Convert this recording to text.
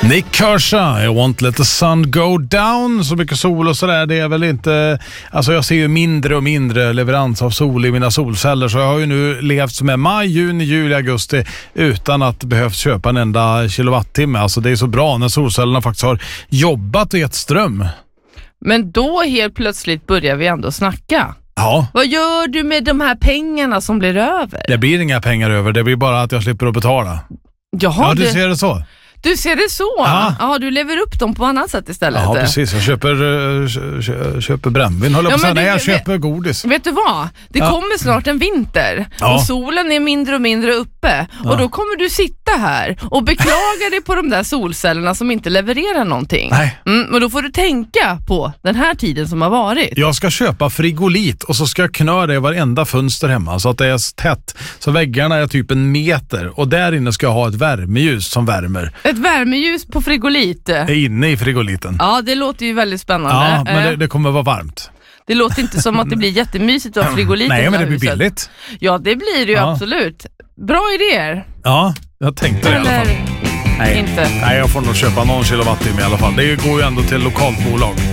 Nick Kershaw, I won't let the sun go down. Så mycket sol och sådär, det är väl inte... Alltså jag ser ju mindre och mindre leverans av sol i mina solceller. Så jag har ju nu levt med maj, juni, juli, augusti utan att behövt köpa en enda kilowattimme. Alltså det är så bra när solcellerna faktiskt har jobbat och gett ström. Men då helt plötsligt börjar vi ändå snacka. Ja. Vad gör du med de här pengarna som blir över? Det blir inga pengar över, det blir bara att jag slipper att betala. Jaha, ja, du ser det så. Du ser det så? Ja, du lever upp dem på annat sätt istället. Ja, precis. Jag köper brännvin. Nej, jag köper godis. Vet du vad? Det kommer snart en vinter. Och solen är mindre och mindre uppe. Och då kommer du sitta här och beklaga dig på de där solcellerna som inte levererar någonting. Nej. Men då får du tänka på den här tiden som har varit. Jag ska köpa frigolit och så ska jag knöra det i varenda fönster hemma så att det är tätt. Så väggarna är typ 1 meter. Och där inne ska jag ha ett värmeljus som värmer. Ett värmeljus på frigolit. Inne i frigoliten. Ja, det låter ju väldigt spännande. Ja, men det kommer vara varmt. Det låter inte som att det blir jättemysigt att ha frigolit. Nej, men det blir billigt. Ja, det blir det ju absolut. Bra idéer. Ja, jag tänkte det i alla fall. Nej, inte. Nej, jag får nog köpa någon kilowattimme i alla fall. Det går ju ändå till lokalt bolag.